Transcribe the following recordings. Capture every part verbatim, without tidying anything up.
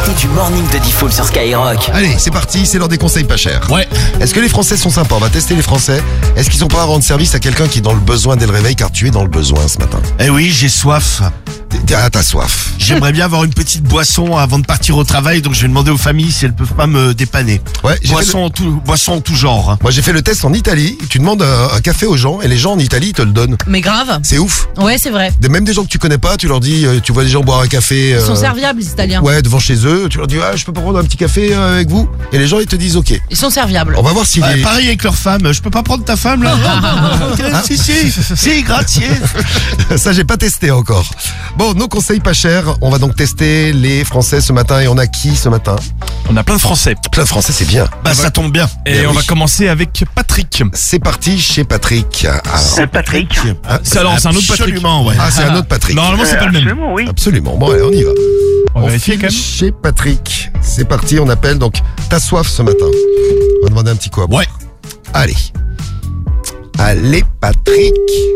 l'invité du Morning de Diffoul sur Skyrock. Allez, c'est parti, c'est l'heure des conseils pas chers. Ouais. Est-ce que les Français sont sympas? On va tester les Français. Est-ce qu'ils sont prêts à rendre service à quelqu'un qui est dans le besoin dès le réveil, car tu es dans le besoin ce matin? Eh oui, j'ai soif. T'es- Ah, t'as soif. J'aimerais bien avoir une petite boisson avant de partir au travail, donc je vais demander aux familles si elles peuvent pas me dépanner. Ouais, j'ai fait Boisson, en tout, boisson en tout genre. hein. Moi, j'ai fait le test en Italie. Tu demandes un, un café aux gens et les gens en Italie ils te le donnent. Mais grave. C'est ouf. Ouais, c'est vrai. Des- Même des gens que tu connais pas, tu leur dis, euh, tu vois des gens boire un café. Ils sont euh, serviables, les Italiens. Ouais, devant chez eux. Tu leur dis, ah, je peux pas prendre un petit café euh, avec vous? Et les gens ils te disent, ok. Ils sont serviables. On va voir si Ouais, les... pareil avec leur femme. Je peux pas prendre ta femme là? Hein Si, si, si, gracier. Ça, j'ai pas testé encore. Bon, nos conseils pas chers. On va donc tester les Français ce matin. Et on a qui ce matin? On a plein de Français. Plein de Français, c'est bien. Bah, ça tombe bien. Et Eh on oui. va commencer avec Patrick. C'est parti chez Patrick. Alors, Patrick. hein, C'est alors, c'est un autre Patrick. Absolument, ouais. ah, c'est un autre Patrick. Normalement, c'est pas le même. Absolument, oui. Absolument. Bon, allez, on y va. On va On vérifier file quand même. chez Patrick. C'est parti, on appelle donc t'as soif ce matin. On va demander un petit coup à boire. Ouais. Allez. Allez, Patrick.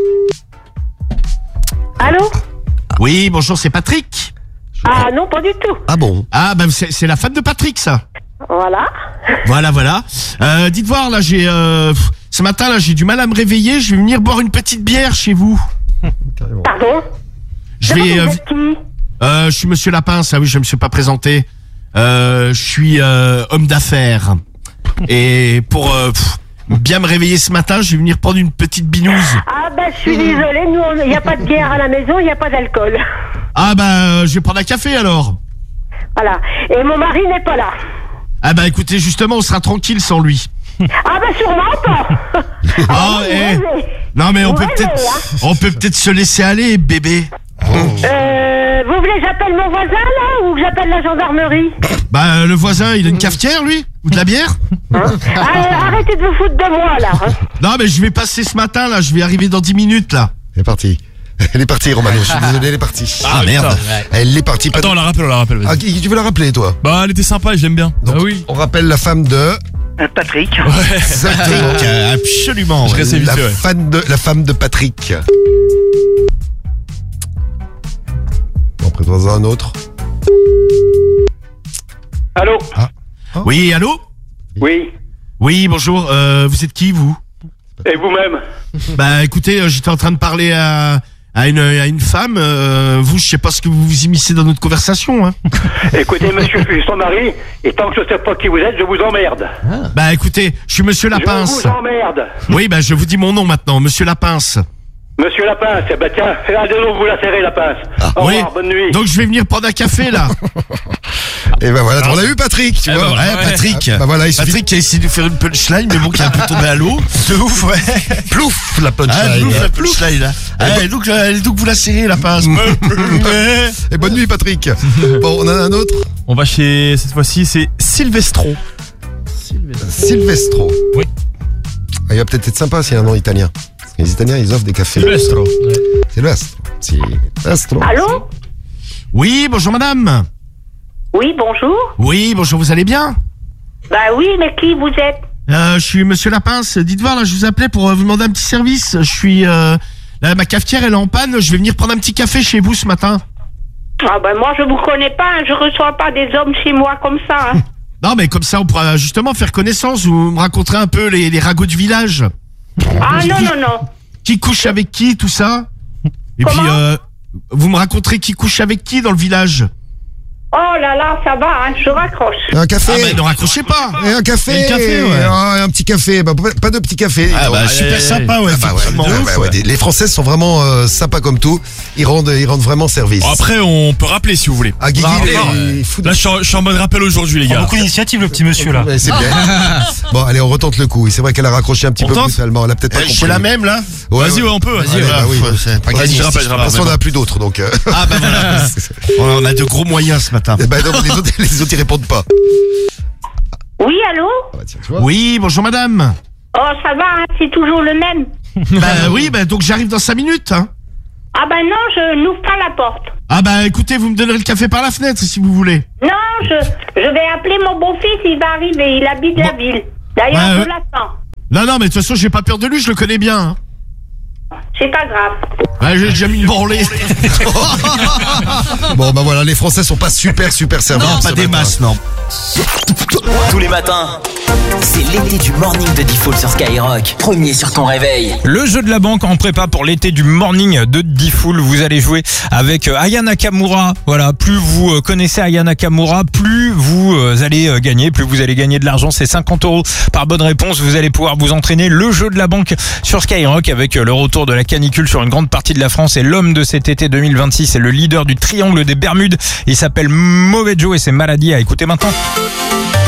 Allô? Oui, bonjour, c'est Patrick. Ah non, pas du tout. Ah bon? Ah, bah, c'est c'est la femme de Patrick, ça. Voilà. Voilà, voilà. Euh, dites voir, là, j'ai... Euh, pff, ce matin, là, j'ai du mal à me réveiller. Je vais venir boire une petite bière chez vous. Pardon? Je D'abord, vais... vous euh, êtes qui? Euh, je suis Monsieur Lapin, ça oui, je me suis pas présenté. Euh, je suis euh, homme d'affaires. Et pour euh, pff, bien me réveiller ce matin, je vais venir prendre une petite binouse. Ah ben, je suis désolée, nous, il n'y a pas de bière à la maison, il n'y a pas d'alcool. Ah bah, euh, je vais prendre un café alors. Voilà. Et mon mari n'est pas là. Ah bah écoutez, justement, on sera tranquille sans lui. Ah ben, sûrement pas. Ah, vous eh. rêvez. Non mais on Vous peut rêvez, peut-être, hein. on peut peut-être se laisser aller, bébé. Euh, vous voulez que j'appelle mon voisin, là, ou que j'appelle la gendarmerie? Bah euh, le voisin, il a une cafetière lui, ou de la bière. Hein? Ah, arrêtez de vous foutre de moi, là. hein. Non mais je vais passer ce matin là, je vais arriver dans dix minutes là. Elle est partie. Elle est partie, Romano. Je suis désolé, elle est partie. Ah merde. Elle est partie. Attends, on la rappelle, on la rappelle. vas-y. Ah, qui- tu veux la rappeler, toi? Bah, elle était sympa et j'aime bien. Donc, Ah oui. on rappelle la femme de... Euh, Patrick. Exactement. Euh, Absolument. Je ouais. reste vite La, fait, ouais. fan de, la femme de Patrick. Bon, présentons un autre. Allô? Oui, allô. Oui. Oui, bonjour. Euh, vous êtes qui vous? Et vous-même? Bah écoutez, euh, j'étais en train de parler à, à, une, à une femme. Euh, vous, je sais pas ce que vous vous immiscez dans notre conversation. Hein. Écoutez, monsieur, je suis son mari, et tant que je sais pas qui vous êtes, je vous emmerde. Bah écoutez, je suis Monsieur Lapince. Je vous emmerde. Oui, bah je vous dis mon nom maintenant, Monsieur Lapince. Monsieur Lapince, eh ben tiens, allez-donc vous la serrer, Lapince. Au oui. revoir, bonne nuit. Donc je vais venir prendre un café là. Et ben voilà, on a eu Patrick, tu Eh vois. ben voilà. Ouais, Patrick. Bah voilà, il suffit- Patrick qui a essayé de faire une punchline, mais bon, qui a un peu tombé à l'eau. De ouf, ouais. Plouf, la Ah, punchline. plouf, la punchline là. Ah, et donc, euh, et donc vous la serrez la pince. Et bonne nuit, Patrick. Bon, on en a un autre. On va chez, cette fois-ci, c'est Silvestro. Silvestro. Oui. Ah, il va peut-être être sympa s'il y a un nom italien. Parce que les Italiens, ils offrent des cafés. Silvestro. Silvestro. Silvestro. Allô? Oui, bonjour madame. Oui, bonjour. Oui, bonjour, vous allez bien? Bah oui, mais qui vous êtes? Euh, je suis Monsieur Lapince. Dites voir, là, je vous appelais pour euh, vous demander un petit service. Je suis... Euh, là, ma cafetière, elle est en panne. Je vais venir prendre un petit café chez vous ce matin. Ah ben moi, je vous connais pas, hein, je reçois pas des hommes chez moi comme ça. hein. Non, mais comme ça, on pourra justement faire connaissance. Vous me raconterez un peu les, les ragots du village. Ah non, non, non. Qui couche avec qui, tout ça. Et Comment puis, euh, vous me raconterez qui couche avec qui dans le village. Oh là là, ça va, hein, je raccroche. Un café. Ah, bah, ne raccrochez pas. Et un café. Et un café, ouais. Ah, un petit café. Bah, pas de petit café. Ah, bah, Non. super allez, sympa, ouais. Ah bah ouais, effectivement. ouais, ouais, ouais, des- les Français sont vraiment euh, sympas comme tout. Ils rendent, ils rendent vraiment service. Bon, après, on peut rappeler si vous voulez. Ah, Guigui, On va rappeler, il- ouais. il fout Là, je suis en- je suis en mode rappel aujourd'hui, les gars. Beaucoup d'initiatives, le petit monsieur là. Ouais, c'est bien. Bon, allez, on retente le coup. Et c'est vrai qu'elle a raccroché un petit On peu tente brutalement. Elle a peut-être pas Euh, compris. Chez la même, là. Ouais, Vas-y, ouais. ouais, on peut. Vas-y, Allez, ouais. bah oui. Ouais, c'est pas Vas-y, gagné. je rappelle, je De toute rappelle. façon, on n'a plus d'autres, donc. euh, Ah, bah voilà. On a de gros moyens ce matin. eh ben, donc, les autres, les autres, ils répondent pas. Oui, allô? Ah bah, tiens, tu vois. Oui, bonjour madame. Oh, ça va, hein, c'est toujours le même. Bah oui, bah donc j'arrive dans cinq minutes. Hein. Ah ben non, je n'ouvre pas la porte. Ah bah écoutez, vous me donnerez le café par la fenêtre si vous voulez. Non, je, je vais appeler mon beau-fils, il va arriver, il habite la ville. D'ailleurs, Ouais, je ouais. l'attends. Non, non, mais de toute façon, j'ai pas peur de lui, je le connais bien. Hein. C'est pas grave. Ouais, j'ai déjà mis une branlée. Bon, bah voilà, les Français sont pas super, super servis. Non, ce pas des matin. masses, non. Tous les matins, c'est l'été du morning de Diffoul sur Skyrock. Premier sur ton réveil. Le jeu de la banque en prépa pour l'été du morning de Diffoul. Vous allez jouer avec Aya Nakamura. Voilà, plus vous connaissez Aya Nakamura, plus vous allez gagner, plus vous allez gagner de l'argent. C'est cinquante euros par bonne réponse. Vous allez pouvoir vous entraîner. Le jeu de la banque sur Skyrock avec le retour de la canicule sur une grande partie de la France. Et l'homme de cet été deux mille vingt-six, c'est le leader du triangle des Bermudes. Il s'appelle Mauvais Joe et c'est Maladie à écouter maintenant.